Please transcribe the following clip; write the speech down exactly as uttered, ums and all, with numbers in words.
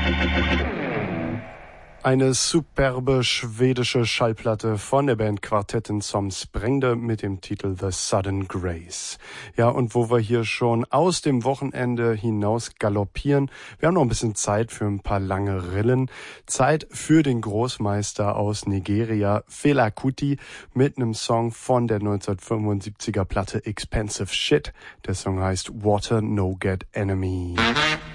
Eine superbe schwedische Schallplatte von der Band Kvartetten som Sprängde mit dem Titel The Sudden Grace. Ja, und wo wir hier schon aus dem Wochenende hinaus galoppieren, wir haben noch ein bisschen Zeit für ein paar lange Rillen. Zeit für den Großmeister aus Nigeria, Fela Kuti, mit einem Song von der neunzehnhundertfünfundsiebziger Platte Expensive Shit. Der Song heißt Water No Get Enemy.